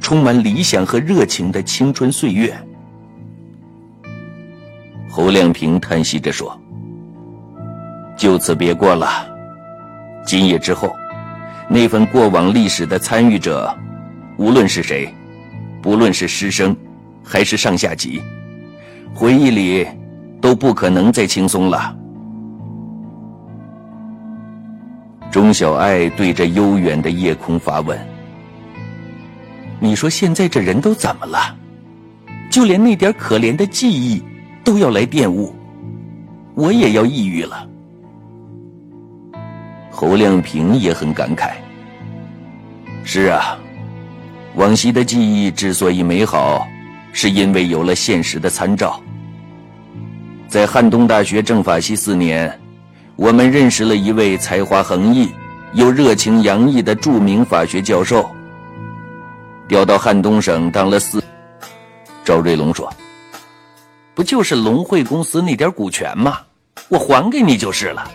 充满理想和热情的青春岁月。侯亮平叹息着说，就此别过了。今夜之后，那份过往历史的参与者，无论是谁，不论是师生还是上下级，回忆里都不可能再轻松了。钟小爱对着悠远的夜空发问，你说现在这人都怎么了？就连那点可怜的记忆都要来玷污，我也要抑郁了。侯亮平也很感慨，是啊，往昔的记忆之所以美好，是因为有了现实的参照。在汉东大学政法系4年，我们认识了一位才华横溢又热情洋溢的著名法学教授，调到汉东省当了赵瑞龙说，不就是龙汇公司那点股权吗？我还给你就是了。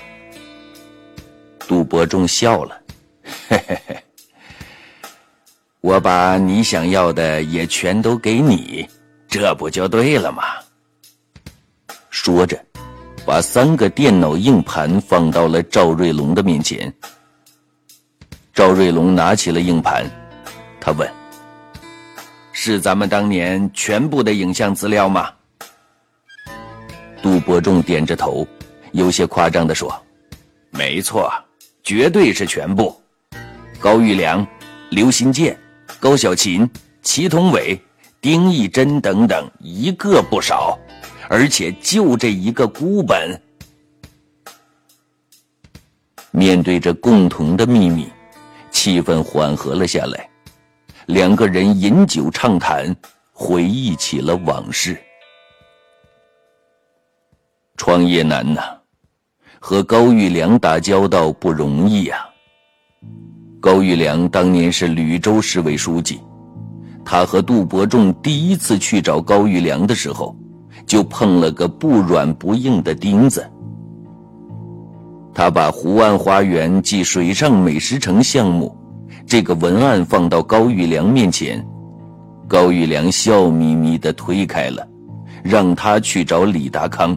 杜伯仲笑了，嘿嘿嘿，我把你想要的也全都给你，这不就对了吗？说着把3个电脑硬盘放到了赵瑞龙的面前。赵瑞龙拿起了硬盘，他问，是咱们当年全部的影像资料吗？杜伯仲点着头，有些夸张地说，没错，绝对是全部。高育良、刘新建、高小琴、祁同伟、丁义珍等等，一个不少，而且就这一个孤本。面对着共同的秘密，气氛缓和了下来，2个人饮酒畅谈，回忆起了往事。创业难呐，和高育良打交道不容易呀。高育良当年是吕州市委书记，他和杜伯仲第一次去找高育良的时候，就碰了个不软不硬的钉子。他把湖岸花园暨水上美食城项目这个文案放到高育良面前，高育良笑眯眯地推开了，让他去找李达康。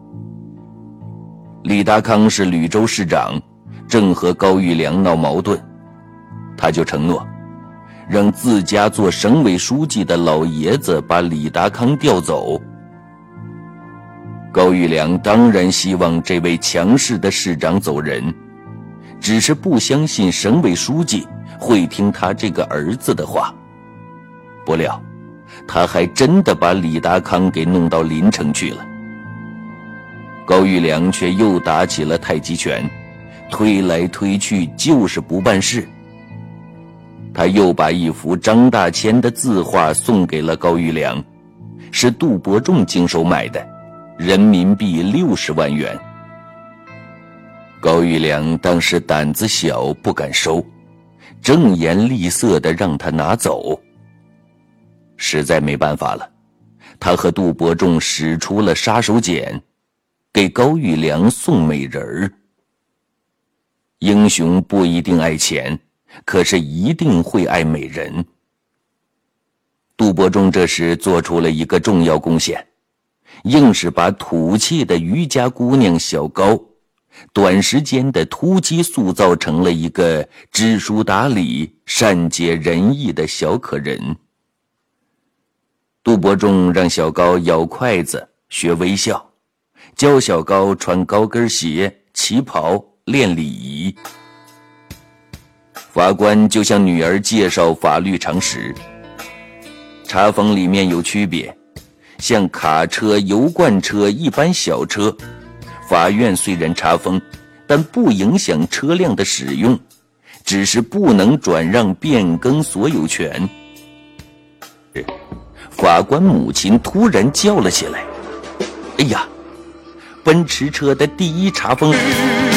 李达康是吕州市长，正和高育良闹矛盾，他就承诺让自家做省委书记的老爷子把李达康调走。高育良当然希望这位强势的市长走人，只是不相信省委书记会听他这个儿子的话。不料他还真的把李达康给弄到临城去了。高育良却又打起了太极拳，推来推去就是不办事。他又把一幅张大千的字画送给了高育良，是杜伯仲经手买的，人民币60万元。高育良当时胆子小，不敢收，正言厉色地让他拿走。实在没办法了，他和杜伯仲使出了杀手锏，给高育良送美人儿。英雄不一定爱钱，可是一定会爱美人。杜伯仲这时做出了一个重要贡献，硬是把土气的渔家姑娘小高短时间的突击塑造成了一个知书达理、善解人意的小可人。杜伯仲让小高咬筷子、学微笑，教小高穿高跟鞋、旗袍、练礼仪。法官就向女儿介绍法律常识。查封里面有区别，像卡车、油罐车、一般小车，法院虽然查封，但不影响车辆的使用，只是不能转让变更所有权。法官母亲突然叫了起来，哎呀，奔驰车的第一查封